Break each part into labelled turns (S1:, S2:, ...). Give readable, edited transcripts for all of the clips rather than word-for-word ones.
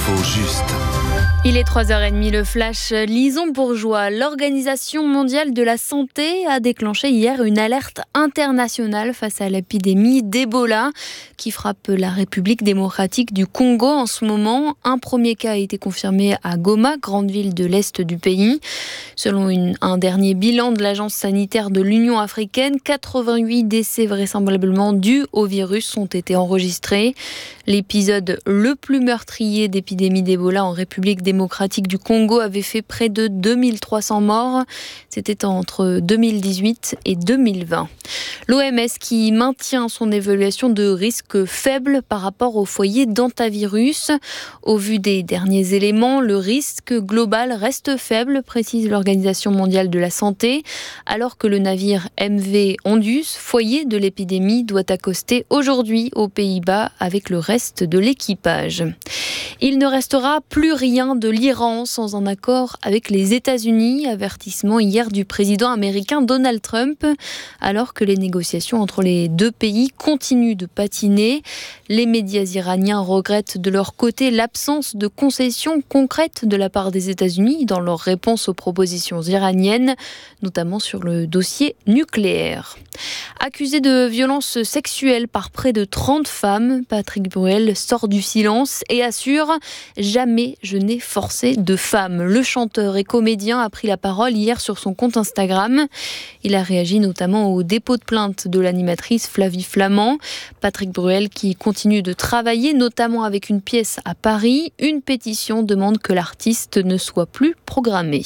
S1: L'info juste.
S2: Il est 3h30, le flash. Lison Bourgeois. L'Organisation mondiale de la santé a déclenché hier une alerte internationale face à l'épidémie d'Ebola qui frappe la République démocratique du Congo en ce moment. Un premier cas a été confirmé à Goma, grande ville de l'est du pays. Selon un dernier bilan de l'Agence sanitaire de l'Union africaine, 88 décès vraisemblablement dus au virus ont été enregistrés. L'épisode le plus meurtrier d'épidémie d'Ebola en République démocratique du Congo avait fait près de 2300 morts. C'était entre 2018 et 2020. L'OMS qui maintient son évaluation de risque faible par rapport au foyer d'hantavirus. Au vu des derniers éléments, le risque global reste faible, précise l'Organisation mondiale de la santé, alors que le navire MV Ondas, foyer de l'épidémie, doit accoster aujourd'hui aux Pays-Bas avec le reste de l'équipage. Il ne restera plus rien de l'Iran sans un accord avec les États-Unis, avertissement hier du président américain Donald Trump, alors que les négociations entre les deux pays continuent de patiner. Les médias iraniens regrettent de leur côté l'absence de concessions concrètes de la part des États-Unis dans leur réponse aux propositions iraniennes, notamment sur le dossier nucléaire. Accusé de violences sexuelles par près de 30 femmes, Patrick Bruel sort du silence et assure « Jamais je n'ai forcé de femme ». Le chanteur et comédien a pris la parole hier sur son compte Instagram. Il a réagi notamment au dépôt de plainte de l'animatrice Flavie Flament. Patrick Bruel qui continue de travailler, notamment avec une pièce à Paris. Une pétition demande que l'artiste ne soit plus programmé.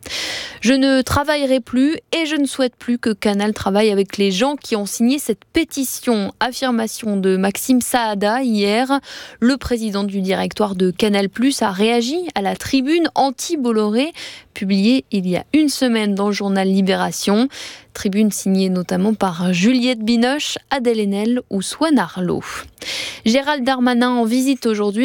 S2: Je ne travaillerai plus et je ne souhaite plus que Canal travaille avec les gens qui ont signé cette pétition. Affirmation de Maxime Saada hier. Le président du directoire de Canal+ a réagi à la tribune anti-Bolloré publiée il y a une semaine dans le journal Libération. Tribune signée notamment par Juliette Binoche, Adèle Haenel ou Swan Arlo. Gérald Darmanin en visite aujourd'hui.